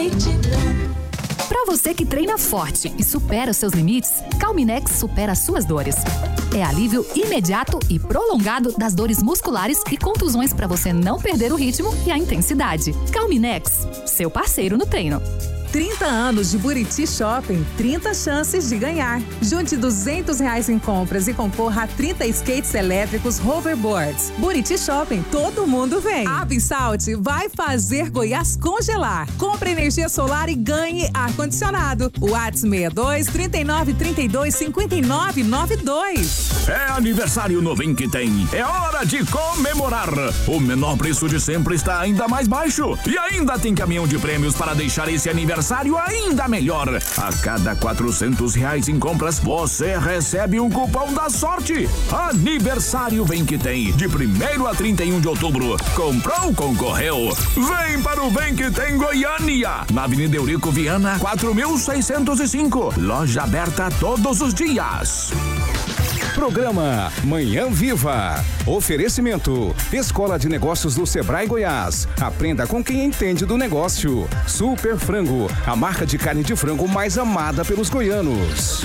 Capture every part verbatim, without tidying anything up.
Para você que treina forte e supera os seus limites, Calminex supera as suas dores. É alívio imediato e prolongado das dores musculares e contusões para você não perder o ritmo e a intensidade. Calminex, seu parceiro no treino. trinta anos de Buriti Shopping, trinta chances de ganhar. Junte duzentos reais em compras e concorra a trinta skates elétricos hoverboards. Buriti Shopping, todo mundo vem. A Absalt vai fazer Goiás congelar. Compre energia solar e ganhe ar-condicionado. WhatsApp seis dois, trinta e nove, trinta e dois, cinquenta e nove, noventa e dois. É aniversário no Vem Que Tem. É hora de comemorar. O menor preço de sempre está ainda mais baixo. E ainda tem caminhão de prêmios para deixar esse aniversário ainda melhor. A cada quatrocentos reais em compras, você recebe um cupom da sorte. Aniversário Vem Que Tem, de primeiro a trinta e um de outubro. Comprou, concorreu. Vem para o Vem Que Tem Goiânia, na Avenida Eurico Viana, quatro mil seiscentos e cinco. Loja aberta todos os dias. Programa Manhã Viva. Oferecimento: Escola de Negócios do Sebrae Goiás. Aprenda com quem entende do negócio. Super Frango, a marca de carne de frango mais amada pelos goianos.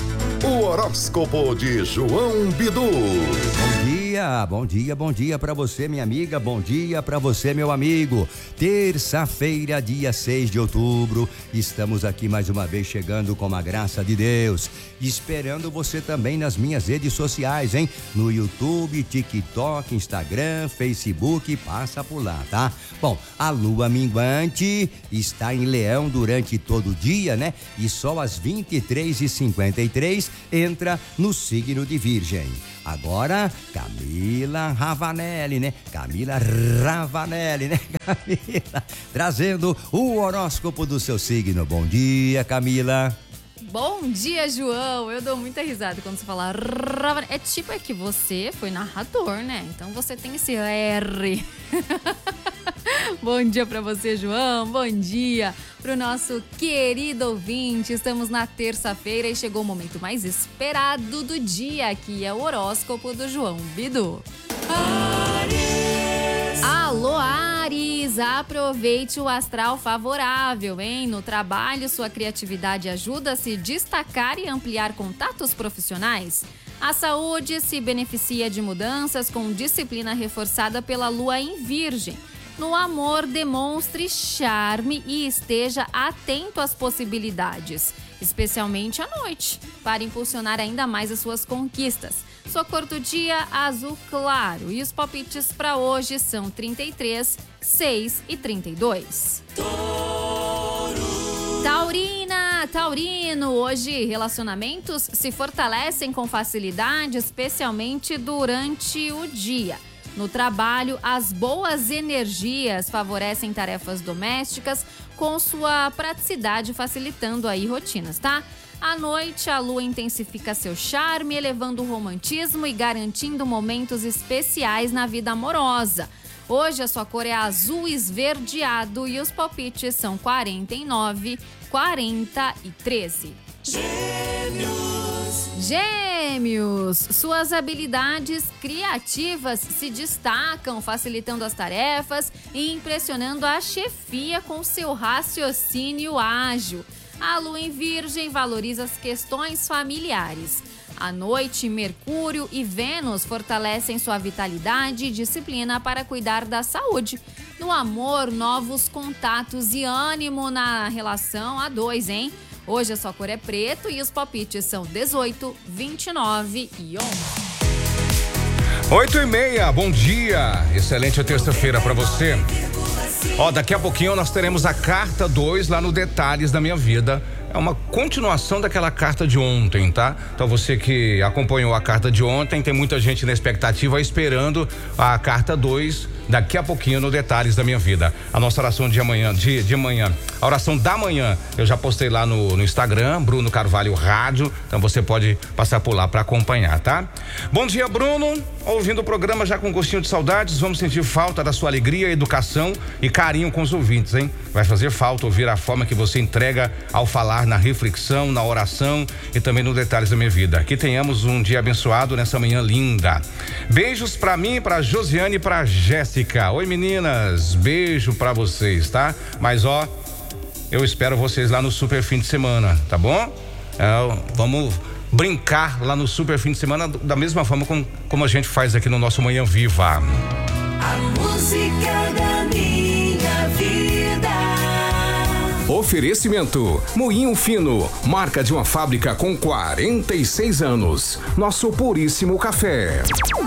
O horóscopo de João Bidu. Bom dia, bom dia, bom dia pra você, minha amiga, bom dia pra você, meu amigo. Terça-feira, dia seis de outubro, estamos aqui mais uma vez chegando com a graça de Deus, esperando você também nas minhas redes sociais, hein? No YouTube, TikTok, Instagram, Facebook, passa por lá, tá? Bom, a lua minguante está em Leão durante todo o dia, né? E só às vinte e três e cinquenta e três entra no signo de Virgem. Agora, Camila Ravanelli, né? Camila Ravanelli, né? Camila, trazendo o horóscopo do seu signo. Bom dia, Camila. Bom dia, João. Eu dou muita risada quando você fala Ravanelli. É tipo é que você foi narrador, né? Então você tem esse R. Bom dia pra você, João. Bom dia pro nosso querido ouvinte. Estamos na terça-feira e chegou o momento mais esperado do dia, que é o horóscopo do João Bidu. Ares. Alô, Ares! Aproveite o astral favorável, hein? No trabalho, sua criatividade ajuda a se destacar e ampliar contatos profissionais. A saúde se beneficia de mudanças com disciplina reforçada pela lua em Virgem. No amor, demonstre charme e esteja atento às possibilidades, especialmente à noite, para impulsionar ainda mais as suas conquistas. Sua cor do dia, azul claro, e os palpites para hoje são trinta e três, seis e trinta e dois. Taurina, Taurino, hoje relacionamentos se fortalecem com facilidade, especialmente durante o dia. No trabalho, as boas energias favorecem tarefas domésticas com sua praticidade facilitando aí rotinas, tá? À noite, a lua intensifica seu charme, elevando o romantismo e garantindo momentos especiais na vida amorosa. Hoje a sua cor é azul esverdeado e os palpites são quarenta e nove, quarenta e treze. Gêmeos. Gêmeos, suas habilidades criativas se destacam, facilitando as tarefas e impressionando a chefia com seu raciocínio ágil. A lua em Virgem valoriza as questões familiares. À noite, Mercúrio e Vênus fortalecem sua vitalidade e disciplina para cuidar da saúde. No amor, novos contatos e ânimo na relação a dois, hein? Hoje a sua cor é preto e os palpites são dezoito, vinte e nove e onze. Oito e meia, bom dia. Excelente terça-feira pra você. Ó, daqui a pouquinho nós teremos a carta dois lá no Detalhes da Minha Vida. É uma continuação daquela carta de ontem, tá? Então você que acompanhou a carta de ontem, tem muita gente na expectativa esperando a carta dois daqui a pouquinho no Detalhes da Minha Vida. A nossa oração de amanhã, de, de manhã, a oração da manhã, eu já postei lá no, no Instagram, Bruno Carvalho Rádio, então você pode passar por lá para acompanhar, tá? Bom dia, Bruno, ouvindo o programa já com gostinho de saudades, vamos sentir falta da sua alegria, educação e carinho com os ouvintes, hein? Vai fazer falta ouvir a forma que você entrega ao falar na reflexão, na oração e também no Detalhes da Minha Vida. Que tenhamos um dia abençoado nessa manhã linda. Beijos pra mim, pra Josiane e pra Jéssica. Oi, meninas, beijo pra vocês, tá? Mas ó, eu espero vocês lá no super fim de semana, tá bom? É, vamos brincar lá no super fim de semana da mesma forma como, como a gente faz aqui no nosso Manhã Viva. A música da minha vida. Oferecimento: Moinho Fino, marca de uma fábrica com quarenta e seis anos. Nosso puríssimo café.